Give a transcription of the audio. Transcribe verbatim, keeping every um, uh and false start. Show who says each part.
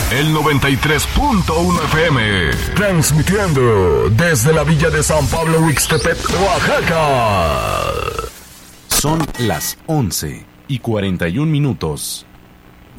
Speaker 1: El noventa y tres punto uno F M. Transmitiendo desde la villa de San Pablo Huixtepec, Oaxaca.
Speaker 2: Son las once y cuarenta y un minutos.